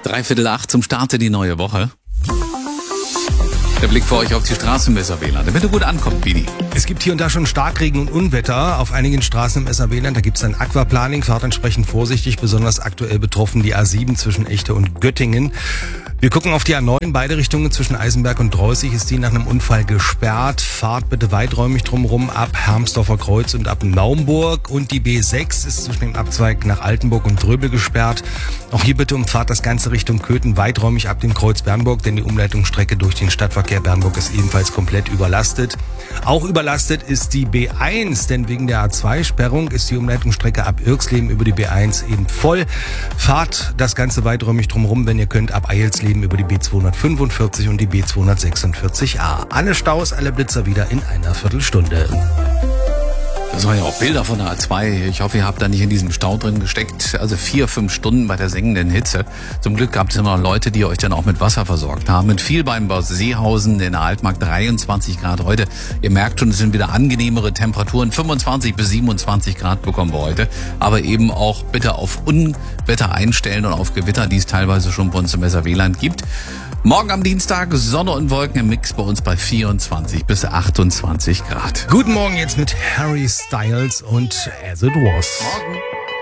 7:45 zum Start in die neue Woche. Der Blick für euch auf die Straßen im SRW-Land, damit ihr gut ankommt, Bini. Es gibt hier und da schon Starkregen und Unwetter auf einigen Straßen im SRW-Land. Da gibt es ein Aquaplaning, fahrt entsprechend vorsichtig, besonders aktuell betroffen die A7 zwischen Echte und Göttingen. Wir gucken auf die A9, beide Richtungen zwischen Eisenberg und Dreußig ist die nach einem Unfall gesperrt. Fahrt bitte weiträumig drumherum ab Hermsdorfer Kreuz und ab Naumburg. Und die B6 ist zwischen dem Abzweig nach Altenburg und Dröbel gesperrt. Auch hier bitte umfahrt das Ganze Richtung Köthen weiträumig ab dem Kreuz Bernburg, denn die Umleitungsstrecke durch den Stadtverkehr Bernburg ist ebenfalls komplett überlastet. Auch überlastet ist die B1, denn wegen der A2-Sperrung ist die Umleitungsstrecke ab Irxleben über die B1 eben voll. Fahrt das Ganze weiträumig drumherum, wenn ihr könnt, ab Eilsleben über die B245 und die B246a. Alle Staus, alle Blitzer wieder in einer Viertelstunde. Das waren ja auch Bilder von der A2. Ich hoffe, ihr habt da nicht in diesem Stau drin gesteckt. Also 4-5 Stunden bei der sengenden Hitze. Zum Glück gab es immer Leute, die euch dann auch mit Wasser versorgt haben. In Vielbein Seehausen in der Altmark 23 Grad heute. Ihr merkt schon, es sind wieder angenehmere Temperaturen. 25 bis 27 Grad bekommen wir heute. Aber eben auch bitte auf Unwetter einstellen und auf Gewitter, die es teilweise schon bei uns im SRW-Land gibt. Morgen am Dienstag Sonne und Wolken im Mix bei uns bei 24 bis 28 Grad. Guten Morgen jetzt mit Harry Styles und As It Was. Morgen.